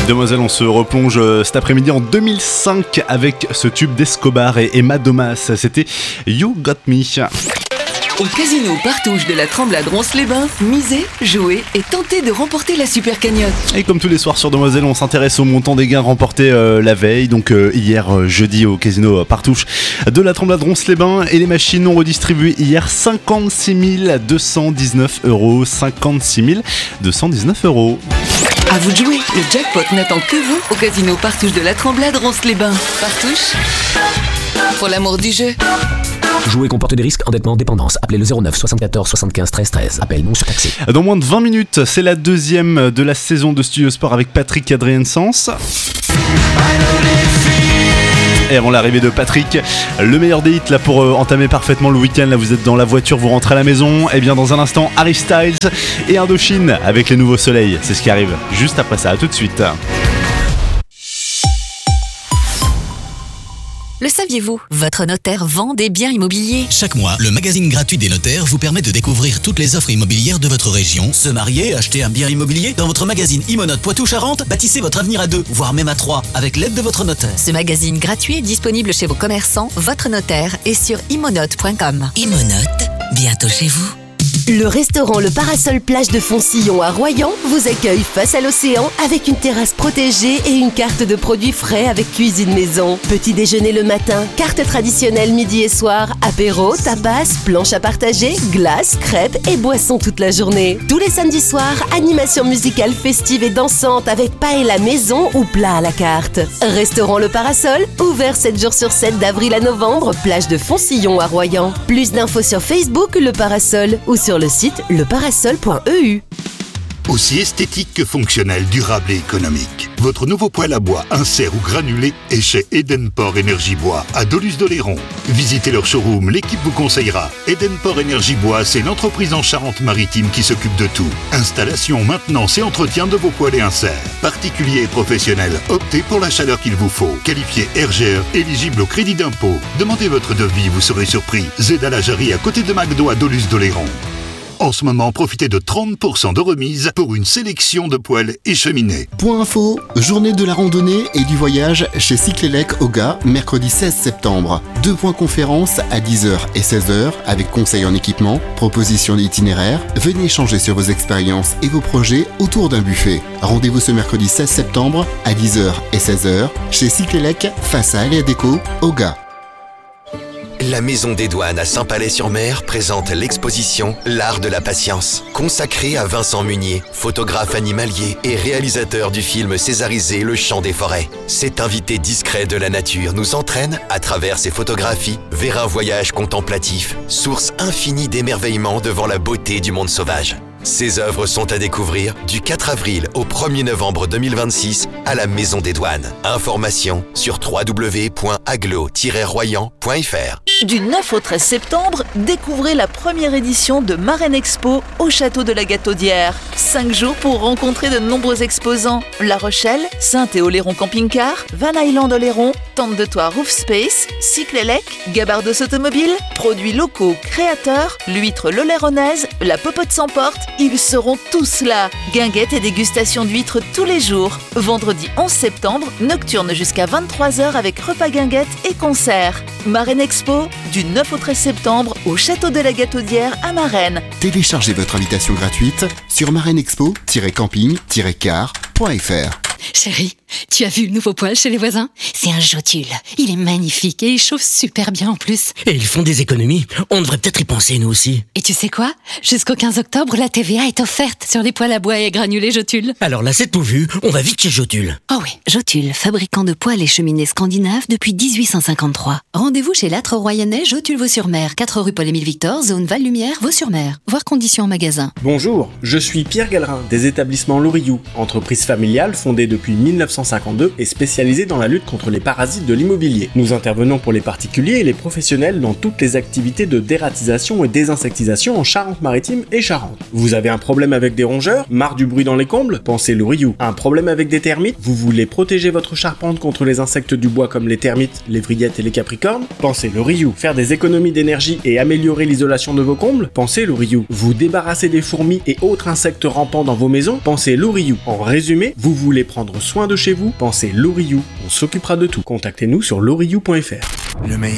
Demoiselle, on se replonge cet après-midi en 2005 avec ce tube d'Escobar et Emma Domas. C'était You Got Me. Au casino Partouche de la Tremblade Ronces-les-Bains, misez, jouez et tentez de remporter la super cagnotte. Et comme tous les soirs sur Demoiselle, on s'intéresse au montant des gains remportés la veille, donc hier jeudi au casino Partouche de la Tremblade Ronces-les-Bains. Et les machines ont redistribué hier 56 219 €. 56 219 €. À vous de jouer, le jackpot n'attend que vous au casino Partouche de la Tremblade Ronces-les-Bains. Partouche, pour l'amour du jeu. Jouer comporte des risques, endettement, dépendance. Appelez le 09 74 75 13 13. Appel non surtaxé. Dans moins de 20 minutes, c'est la deuxième de la saison de Studio Sport avec Patrick Adrien-Sens. Et avant l'arrivée de Patrick, le meilleur des hits là pour entamer parfaitement le week-end. Là, vous êtes dans la voiture, vous rentrez à la maison. Et bien dans un instant, Harry Styles et Indochine avec les nouveaux soleils. C'est ce qui arrive juste après ça. À tout de suite. Le saviez-vous? Votre notaire vend des biens immobiliers. Chaque mois, le magazine gratuit des notaires vous permet de découvrir toutes les offres immobilières de votre région. Se marier, acheter un bien immobilier. Dans votre magazine Imonote Poitou-Charentes, bâtissez votre avenir à 2, voire même à 3, avec l'aide de votre notaire. Ce magazine gratuit est disponible chez vos commerçants, votre notaire et sur imonote.com. Imonote, bientôt chez vous. Le restaurant Le Parasol Plage de Foncillon à Royan vous accueille face à l'océan avec une terrasse protégée et une carte de produits frais avec cuisine maison. Petit déjeuner le matin, carte traditionnelle midi et soir, apéro, tapas, planche à partager, glace, crêpes et boissons toute la journée. Tous les samedis soirs, animation musicale festive et dansante avec paella maison ou plat à la carte. Restaurant Le Parasol, ouvert 7 jours sur 7 d'avril à novembre, plage de Foncillon à Royan. Plus d'infos sur Facebook Le Parasol ou sur le site leparasol.eu. Aussi esthétique que fonctionnel, durable et économique. Votre nouveau poêle à bois, insert ou granulé est chez Edenport Énergie Bois à Doluce-d'Oléron. Visitez leur showroom, l'équipe vous conseillera. Edenport Énergie Bois, c'est l'entreprise en Charente-Maritime qui s'occupe de tout. Installation, maintenance et entretien de vos poêles et inserts. Particuliers et professionnels, optez pour la chaleur qu'il vous faut. Qualifié RGE, éligible au crédit d'impôt. Demandez votre devis, vous serez surpris. Zed à la Jarry à côté de McDo à Doluce-d'Oléron. En ce moment, profitez de 30% de remise pour une sélection de poêles et cheminées. Point info, journée de la randonnée et du voyage chez Cyclélec au Gars, mercredi 16 septembre. 2 points conférences à 10h et 16h avec conseils en équipement, propositions d'itinéraire. Venez échanger sur vos expériences et vos projets autour d'un buffet. Rendez-vous ce mercredi 16 septembre à 10h et 16h chez Cyclélec face à Aléa Déco au Gars. La Maison des Douanes à Saint-Palais-sur-Mer présente l'exposition L'Art de la Patience, consacrée à Vincent Munier, photographe animalier et réalisateur du film césarisé Le Chant des Forêts. Cet invité discret de la nature nous entraîne, à travers ses photographies, vers un voyage contemplatif, source infinie d'émerveillement devant la beauté du monde sauvage. Ces œuvres sont à découvrir du 4 avril au 1er novembre 2026 à la Maison des Douanes. Informations sur www.aglo-royan.fr. Du 9 au 13 septembre, découvrez la première édition de Marraine Expo au château de la Gataudière. 5 jours pour rencontrer de nombreux exposants. La Rochelle, Saint-Théo-Léron Camping-Car, Van Island Oléron, Tente de Toit Roof Space, Cyclélec, Gabardos Automobile, produits locaux créateurs, l'huître l'Oléronaise, la popote sans porte, ils seront tous là. Guinguettes et dégustation d'huîtres tous les jours. Vendredi 11 septembre, nocturne jusqu'à 23h avec repas guinguettes et concerts. Marraine Expo, du 9 au 13 septembre au château de la Gataudière à Marennes. Téléchargez votre invitation gratuite sur maraineexpo-camping-car.fr. Chérie, tu as vu le nouveau poêle chez les voisins? C'est un Jotule. Il est magnifique et il chauffe super bien en plus. Et ils font des économies. On devrait peut-être y penser nous aussi. Et tu sais quoi? Jusqu'au 15 octobre, la TVA est offerte sur les poêles à bois et granulés Jotule. Alors là, c'est tout vu. On va vite chez Jotule. Oh oui, Jotule, fabricant de poêles et cheminées scandinaves depuis 1853. Rendez-vous chez l'Âtre Royannais, Jotule-Vaux-sur-Mer, 4 rue Paul-Émile Victor, zone Val-Lumière, Vaux-sur-Mer. Voir conditions en magasin. Bonjour, je suis Pierre Gallerin des établissements Loriou, entreprise familiale fondée depuis 1952 et spécialisée dans la lutte contre les parasites de l'immobilier. Nous intervenons pour les particuliers et les professionnels dans toutes les activités de dératisation et désinsectisation en Charente-Maritime et Charente. Vous avez un problème avec des rongeurs? Marre du bruit dans les combles? Pensez Loriou. Un problème avec des termites? Vous voulez protéger votre charpente contre les insectes du bois comme les termites, les vrillettes et les capricornes? Pensez Loriou. Faire des économies d'énergie et améliorer l'isolation de vos combles? Pensez Loriou. Vous débarrasser des fourmis et autres insectes rampants dans vos maisons? Pensez Loriou. En résumé, vous voulez prendre prendre soin de chez vous, pensez Loriou, on s'occupera de tout. Contactez-nous sur loriou.fr. Le meilleur